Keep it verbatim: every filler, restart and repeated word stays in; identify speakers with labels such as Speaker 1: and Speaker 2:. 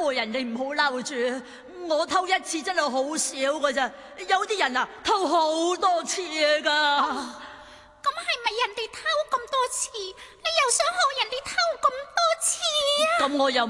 Speaker 1: 過人哋唔好嬲住，我偷一次真係好少噶咋，有啲人啊偷好多次噶。
Speaker 2: 咁係咪人哋偷咁多次，你又想學人哋偷咁多次啊？
Speaker 1: 咁我又